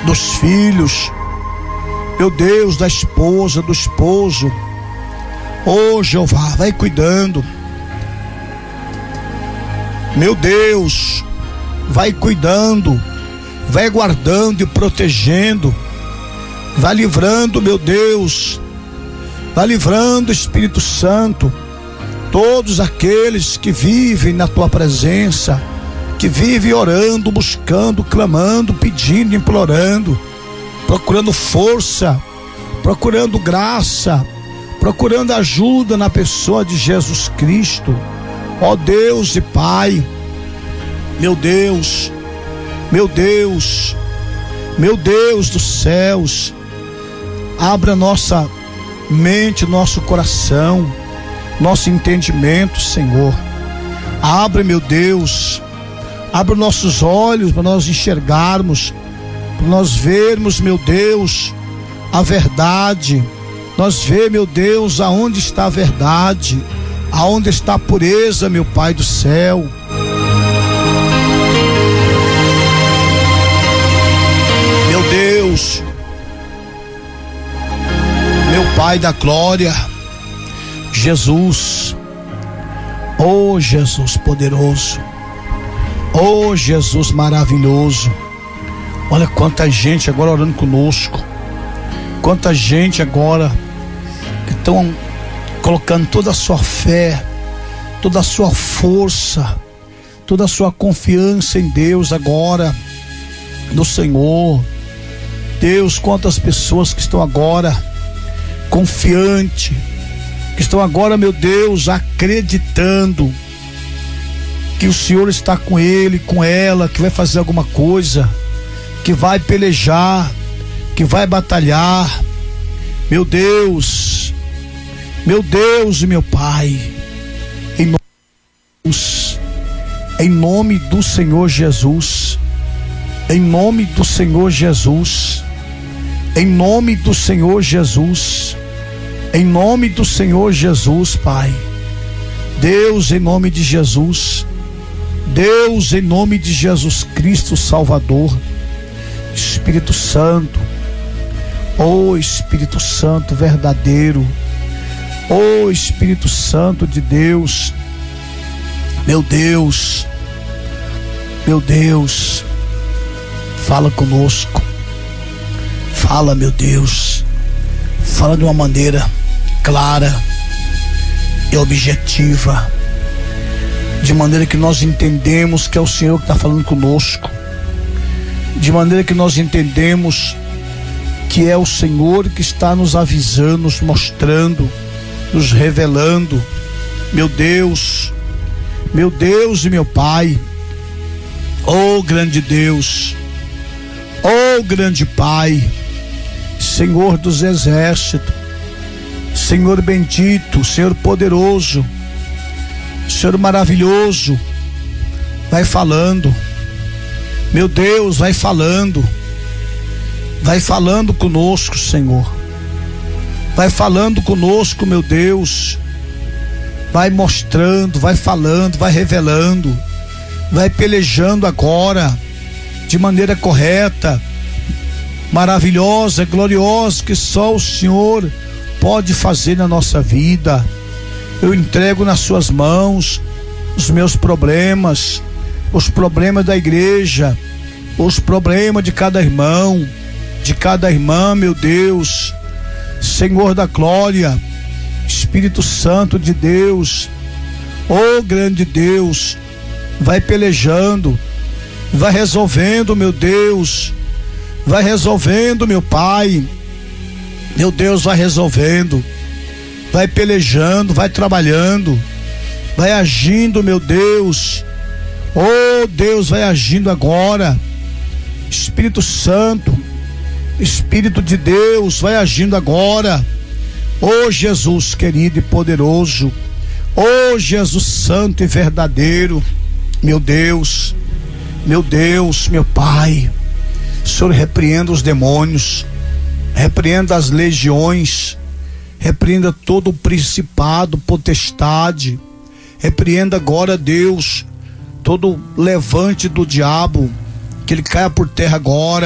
dos filhos, meu Deus, da esposa, do esposo. Ô Jeová, vai cuidando. Meu Deus, vai cuidando, vai guardando e protegendo, vai livrando, meu Deus, vai livrando, Espírito Santo, todos aqueles que vivem na tua presença, que vivem orando, buscando, clamando, pedindo, implorando, procurando força, procurando graça, procurando ajuda na pessoa de Jesus Cristo. Ó Deus e Pai, meu Deus, meu Deus, meu Deus dos céus, abra nossa mente, nosso coração, nosso entendimento, Senhor. Abra, meu Deus, abra nossos olhos para nós enxergarmos, para nós vermos, meu Deus, a verdade. Nós vê, meu Deus, aonde está a verdade, aonde está a pureza, meu Pai do céu. Meu Deus, meu Pai da glória, Jesus, oh Jesus poderoso, oh Jesus maravilhoso. Olha quanta gente agora orando conosco, quanta gente agora que estão colocando toda a sua fé, toda a sua força, toda a sua confiança em Deus agora, no Senhor. Deus, quantas pessoas que estão agora confiante, que estão agora, meu Deus, acreditando que o Senhor está com ele, com ela, que vai fazer alguma coisa, que vai pelejar, que vai batalhar. Meu Deus e meu Pai, em nome do Senhor Jesus, em nome do Senhor Jesus, em nome do Senhor Jesus, em nome do Senhor Jesus, Pai. Deus, em nome de Jesus, Deus, em nome de Jesus Cristo Salvador, Espírito Santo, oh Espírito Santo verdadeiro, oh Espírito Santo de Deus, meu Deus, fala conosco, fala, meu Deus, fala de uma maneira clara e objetiva, de maneira que nós entendemos que é o Senhor que está falando conosco, de maneira que nós entendemos que é o Senhor que está nos avisando, nos mostrando, nos revelando. Meu Deus e meu Pai, oh grande Deus, oh grande Pai, Senhor dos exércitos, Senhor bendito, Senhor poderoso, Senhor maravilhoso, vai falando, meu Deus, vai falando conosco, Senhor, vai falando conosco, meu Deus, vai mostrando, vai falando, vai revelando, vai pelejando agora, de maneira correta, maravilhosa, gloriosa, que só o Senhor pode fazer na nossa vida. Eu entrego nas suas mãos os meus problemas, os problemas da igreja, os problemas de cada irmão, de cada irmã, meu Deus, Senhor da glória, Espírito Santo de Deus, oh grande Deus, vai pelejando, vai resolvendo, meu Deus, vai resolvendo, meu Pai, meu Deus, vai resolvendo, vai pelejando, vai trabalhando, vai agindo, meu Deus, oh Deus, vai agindo agora, Espírito Santo, Espírito de Deus, vai agindo agora, oh Jesus querido e poderoso, oh Jesus santo e verdadeiro, meu Deus, meu Pai, o Senhor repreenda os demônios, repreenda as legiões, repreenda todo o principado, potestade, repreenda agora, Deus, todo levante do diabo, que ele caia por terra agora.